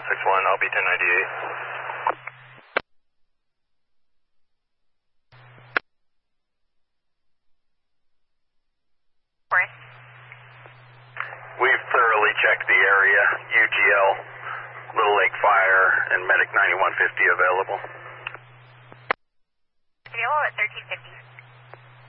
61, LB 1098. We've thoroughly checked the area. UGL, Little Lake Fire, and Medic 9150 available. Available at 1350.